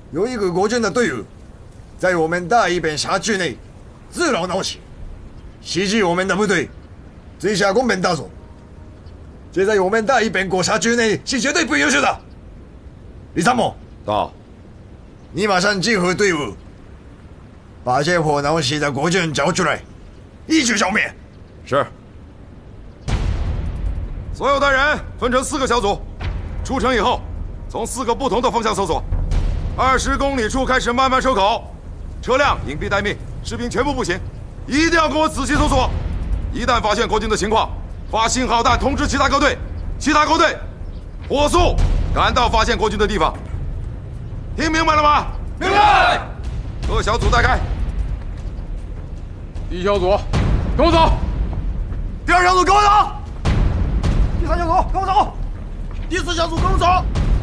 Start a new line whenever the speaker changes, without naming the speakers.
有一个国军的队伍，在我们大一边辖区内自扰闹起，袭击我们的部队，追下公本大佐。这在我们大一边国辖区内是绝对不允许的。李参谋，
到，
你马上集合队伍，把这伙闹事的国军找出来，一举消灭。
是。所有的人分成4个小组，出城以后，从4个不同的方向搜索，20公里处开始慢慢收口，车辆隐蔽待命，士兵全部步行，一定要给我仔细搜索。一旦发现国军的情况，发信号弹通知其他各队，其他各队火速赶到发现国军的地方。听明白了吗？
明白。
各小组带开。
第1小组，跟我走。
第2小组跟我走。
第3小组跟我走。
第4小组跟我走。